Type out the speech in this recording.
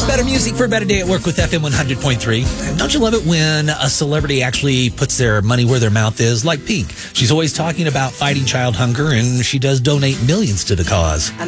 Better music for a better day at work with FM 100.3. Don't you love it when a celebrity actually puts their money where their mouth is? Like Pink. She's always talking about fighting child hunger, and she does donate millions to the cause.